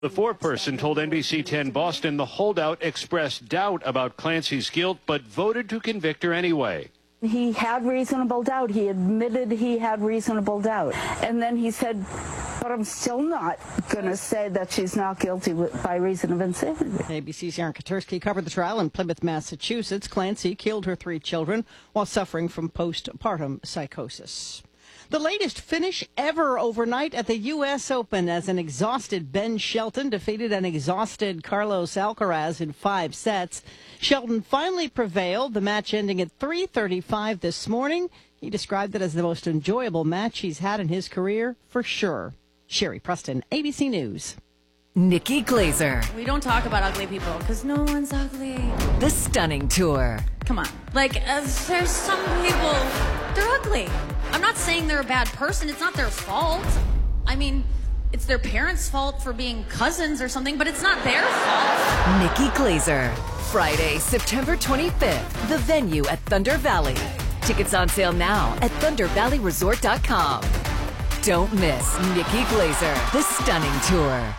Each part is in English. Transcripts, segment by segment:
The foreperson told NBC 10 Boston the holdout expressed doubt about Clancy's guilt, but voted to convict her anyway. He had reasonable doubt. He admitted he had reasonable doubt. And then he said, but I'm still not going to say that she's not guilty by reason of insanity. ABC's Aaron Katersky covered the trial in Plymouth, Massachusetts. Clancy killed her 3 children while suffering from postpartum psychosis. The latest finish ever overnight at the U.S. Open as an exhausted Ben Shelton defeated an exhausted Carlos Alcaraz in 5 sets. Shelton finally prevailed, the match ending at 3:35 this morning. He described it as the most enjoyable match he's had in his career, for sure. Sherry Preston, ABC News. Nikki Glazer. We don't talk about ugly people because no one's ugly. The Stunning Tour. Come on. There's some people, they're ugly. I'm not saying they're a bad person. It's not their fault. I mean, it's their parents' fault for being cousins or something, but it's not their fault. Nikki Glazer. Friday, September 25th. The venue at Thunder Valley. Tickets on sale now at ThunderValleyResort.com. Don't miss Nikki Glazer, The Stunning Tour.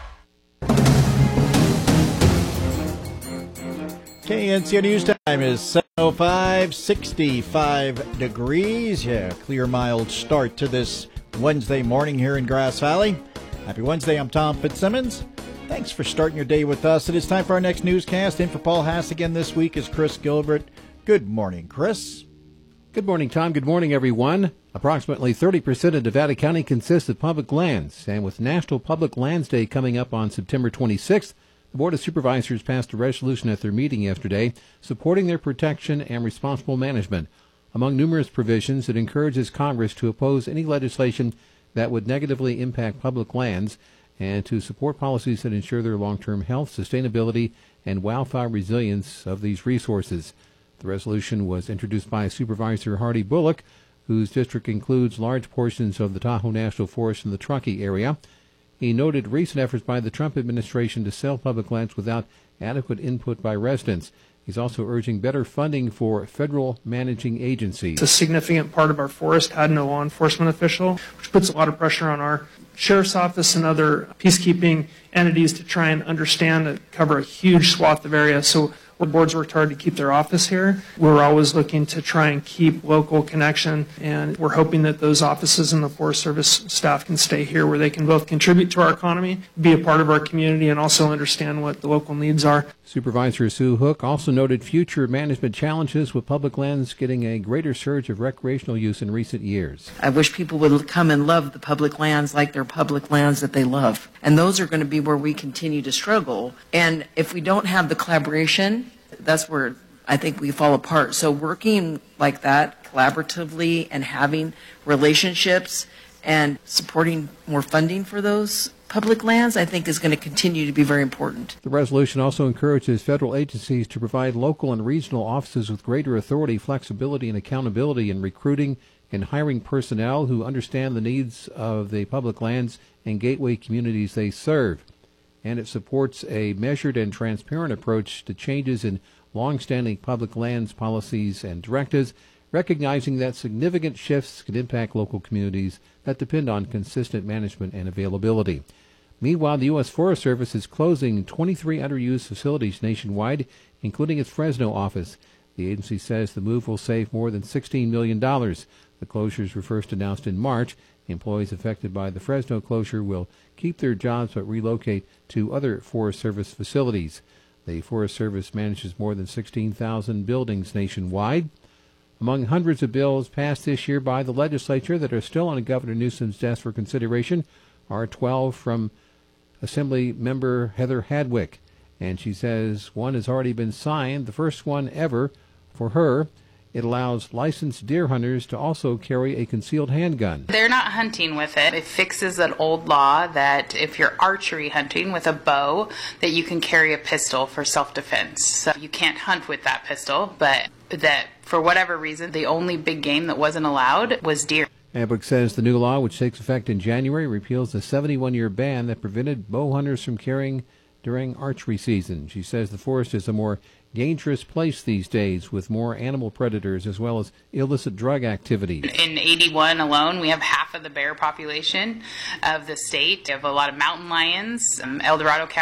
KNCO News Time is 7:05, 65 degrees. Yeah, clear, mild start to this Wednesday morning here in Grass Valley. Happy Wednesday, I'm Tom Fitzsimmons. Thanks for starting your day with us. It is time for our next newscast. In for Paul Haas again this week is Chris Gilbert. Good morning, Chris. Good morning, Tom. Good morning, everyone. Approximately 30% of Nevada County consists of public lands, and with National Public Lands Day coming up on September 26th, the Board of Supervisors passed a resolution at their meeting yesterday supporting their protection and responsible management. Among numerous provisions, it encourages Congress to oppose any legislation that would negatively impact public lands and to support policies that ensure their long-term health, sustainability, and wildfire resilience of these resources. The resolution was introduced by Supervisor Hardy Bullock, whose district includes large portions of the Tahoe National Forest and the Truckee area. He noted recent efforts by the Trump administration to sell public lands without adequate input by residents. He's also urging better funding for federal managing agencies. A significant part of our forest had no law enforcement official, which puts a lot of pressure on our sheriff's office and other peacekeeping entities to try and understand and cover a huge swath of area. So the board's worked hard to keep their office here. We're always looking to try and keep local connection, and we're hoping that those offices and the Forest Service staff can stay here where they can both contribute to our economy, be a part of our community, and also understand what the local needs are. Supervisor Sue Hook also noted future management challenges with public lands getting a greater surge of recreational use in recent years. I wish people would come and love the public lands like they're public lands that they love. And those are going to be where we continue to struggle. And if we don't have the collaboration, that's where I think we fall apart. So working like that collaboratively and having relationships and supporting more funding for those public lands, I think, is going to continue to be very important. The resolution also encourages federal agencies to provide local and regional offices with greater authority, flexibility, and accountability in recruiting and hiring personnel who understand the needs of the public lands and gateway communities they serve. And it supports a measured and transparent approach to changes in long-standing public lands policies and directives, recognizing that significant shifts can impact local communities that depend on consistent management and availability. Meanwhile, the U.S. Forest Service is closing 23 underused facilities nationwide, including its Fresno office. The agency says the move will save more than $16 million. The closures were first announced in March. Employees affected by the Fresno closure will keep their jobs but relocate to other Forest Service facilities. The Forest Service manages more than 16,000 buildings nationwide. Among hundreds of bills passed this year by the legislature that are still on Governor Newsom's desk for consideration are 12 from Assembly Member Heather Hadwick. And she says one has already been signed, the first one ever for her. It allows licensed deer hunters to also carry a concealed handgun. They're not hunting with it. It fixes an old law that if you're archery hunting with a bow, that you can carry a pistol for self-defense. So you can't hunt with that pistol, but that for whatever reason, the only big game that wasn't allowed was deer. Hadwick says the new law, which takes effect in January, repeals the 71-year ban that prevented bow hunters from carrying during archery season. She says the forest is a more dangerous place these days with more animal predators as well as illicit drug activity. In 81 alone, we have half of the bear population of the state. We have a lot of mountain lions. El Dorado County